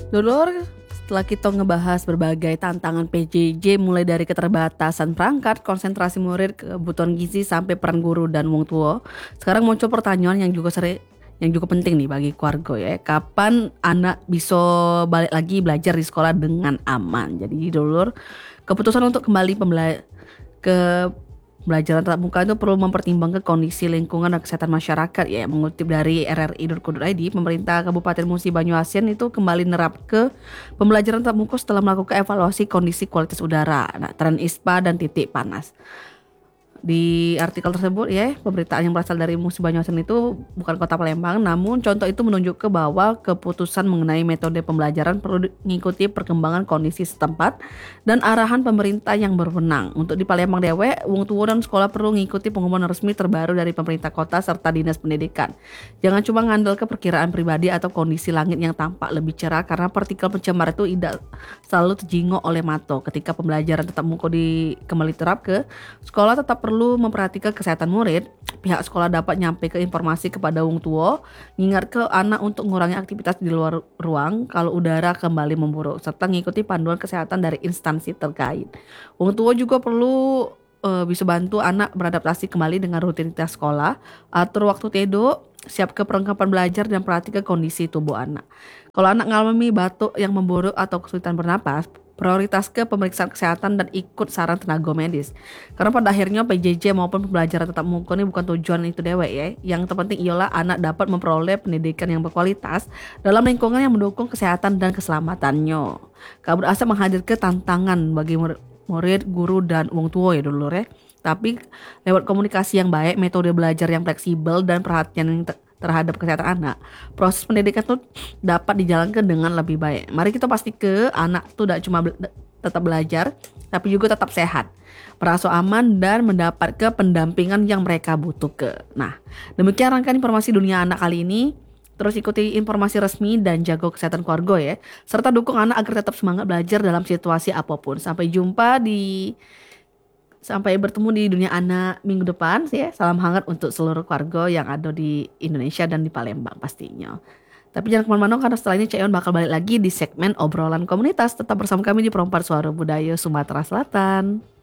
Dulur, setelah kita ngebahas berbagai tantangan PJJ mulai dari keterbatasan perangkat, konsentrasi murid, kebutuhan gizi sampai peran guru dan wong tua, sekarang muncul pertanyaan yang juga penting nih bagi keluarga ya. Kapan anak bisa balik lagi belajar di sekolah dengan aman? Jadi dulur, keputusan untuk kembali ke pembelajaran tatap muka itu perlu mempertimbangkan kondisi lingkungan dan kesehatan masyarakat ya. Mengutip dari rri.co.id, pemerintah Kabupaten Musi Banyuasin itu kembali nerap ke pembelajaran tatap muka setelah melakukan evaluasi kondisi kualitas udara, tren ISPA dan titik panas. Di artikel tersebut ya, pemberitaan yang berasal dari Musi Banyuasin itu bukan kota Palembang, namun contoh itu menunjuk ke bahwa keputusan mengenai metode pembelajaran perlu mengikuti perkembangan kondisi setempat dan arahan pemerintah yang berwenang. Untuk di Palembang dewe, wong tua dan sekolah perlu mengikuti pengumuman resmi terbaru dari pemerintah kota serta dinas pendidikan. Jangan cuma ngandel ke perkiraan pribadi atau kondisi langit yang tampak lebih cerah, karena partikel pencemar itu tidak selalu terjingok oleh mata. Ketika pembelajaran tetap muka kembali terap ke sekolah, tetap perlu memperhatikan kesehatan murid. Pihak sekolah dapat nyampe ke informasi kepada wong tua, ngingat ke anak untuk mengurangi aktivitas di luar ruang kalau udara kembali memburuk, serta mengikuti panduan kesehatan dari instansi terkait. Wong tua juga perlu bisa bantu anak beradaptasi kembali dengan rutinitas sekolah, atur waktu tidur, siap ke perlengkapan belajar dan perhatikan kondisi tubuh anak. Kalau anak mengalami batuk yang memburuk atau kesulitan bernapas, prioritas ke pemeriksaan kesehatan dan ikut saran tenaga medis. Karena pada akhirnya PJJ maupun pembelajaran tatap muka ini bukan tujuan itu dewek ya. Yang terpenting ialah anak dapat memperoleh pendidikan yang berkualitas dalam lingkungan yang mendukung kesehatan dan keselamatannya. Kabut asap menghadirkan tantangan bagi murid, guru, dan wong tua ya dulu ya. Tapi lewat komunikasi yang baik, metode belajar yang fleksibel, dan perhatian yang terhadap kesehatan anak, proses pendidikan tuh dapat dijalankan dengan lebih baik. Mari kita pastikan anak tuh tidak cuma tetap belajar, tapi juga tetap sehat, merasa aman, dan mendapat pendampingan yang mereka butuhkan. Nah, demikian rangkaian informasi dunia anak kali ini. Terus ikuti informasi resmi dan jaga kesehatan keluarga ya, serta dukung anak agar tetap semangat belajar dalam situasi apapun. Sampai bertemu di dunia anak minggu depan ya. Salam hangat untuk seluruh keluarga yang ada di Indonesia dan di Palembang pastinya. Tapi jangan kemana-mana, karena setelah ini Cek Iwan bakal balik lagi di segmen obrolan komunitas. Tetap bersama kami di Perompak Suara Budaya Sumatera Selatan.